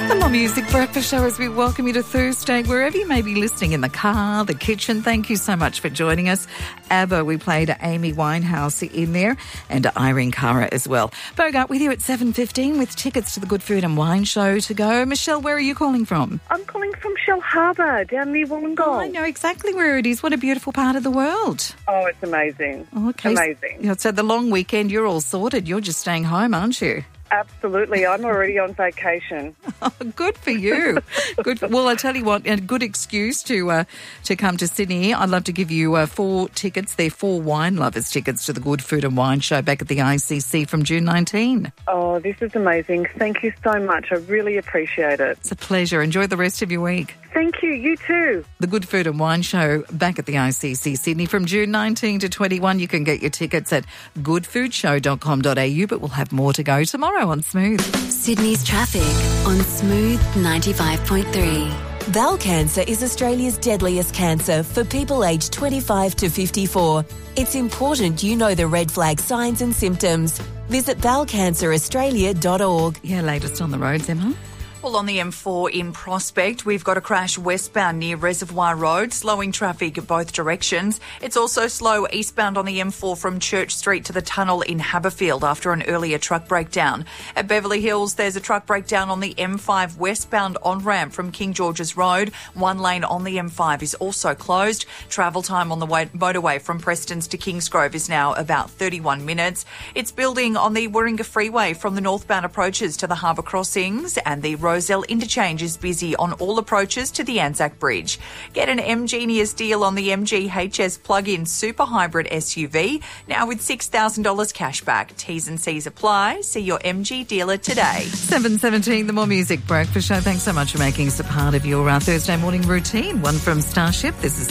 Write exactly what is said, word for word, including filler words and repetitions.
The More Music Breakfast Show as we welcome you to Thursday, wherever you may be listening, in the car, the kitchen. Thank you so much for joining us. ABBA, we played Amy Winehouse in there, and Irene Cara as well. Bogart with you at seven fifteen with tickets to the Good Food and Wine Show to go. Michelle, where are you calling from? I'm calling from Shell Harbour, down near Wollongong. Oh, I know exactly where it is. What a beautiful part of the world. Oh, it's amazing. Oh, okay. Amazing. So, so the long weekend, you're all sorted. You're just staying home, aren't you? Absolutely. I'm already on vacation. Oh, good for you. Good. For, well, I tell you what, a good excuse to uh, to come to Sydney. I'd love to give you uh, four tickets. They're four wine lovers tickets to the Good Food and Wine Show back at the I C C from June nineteenth. Oh, this is amazing. Thank you so much. I really appreciate it. It's a pleasure. Enjoy the rest of your week. Thank you. You too. The Good Food and Wine Show back at the I C C Sydney from June nineteenth to twenty-first. You can get your tickets at good food show dot com dot a u, but we'll have more to go tomorrow on Smooth. Sydney's traffic on Smooth ninety-five point three. Bowel cancer is Australia's deadliest cancer for people aged twenty-five to fifty-four. It's important you know the red flag signs and symptoms. Visit bowel cancer australia dot org. Yeah, latest on the roads, Emma. Well, on the M four in Prospect, we've got a crash westbound near Reservoir Road, slowing traffic both directions. It's also slow eastbound on the M four from Church Street to the tunnel in Haberfield after an earlier truck breakdown. At Beverly Hills, there's a truck breakdown on the M five westbound on-ramp from King George's Road. One lane on the M five is also closed. Travel time on the way- motorway from Prestons to Kingsgrove is now about thirty-one minutes. It's building on the Warringah Freeway from the northbound approaches to the Harbour Crossings, and the Rozelle Interchange is busy on all approaches to the Anzac Bridge. Get an M-Genius deal on the M G H S plug-in super hybrid S U V, now with six thousand dollars cash back. T's and C's apply. See your M G dealer today. seven seventeen, The More Music Breakfast Show. Thanks so much for making us a part of your uh, Thursday morning routine. One from Starship. This is